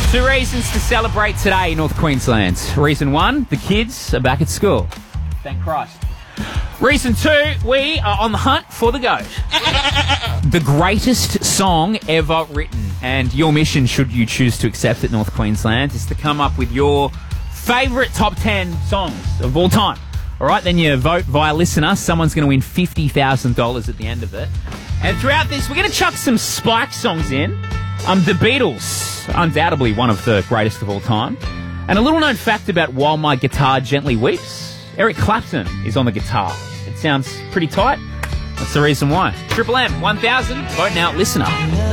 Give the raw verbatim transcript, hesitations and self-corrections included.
Two reasons to celebrate today in North Queensland. Reason one, the kids are back at school. Thank Christ. Reason two, we are on the hunt for the GOAT. The greatest song ever written. And your mission, should you choose to accept it, North Queensland, is to come up with your favourite top ten songs of all time. All right, then you vote via listener. Someone's going to win fifty thousand dollars at the end of it. And throughout this, we're going to chuck some Spike songs in. Um, the Beatles, undoubtedly one of the greatest of all time. And a little known fact about While My Guitar Gently Weeps, Eric Clapton is on the guitar. It sounds pretty tight. That's the reason why. Triple M, one thousand, vote now, listener.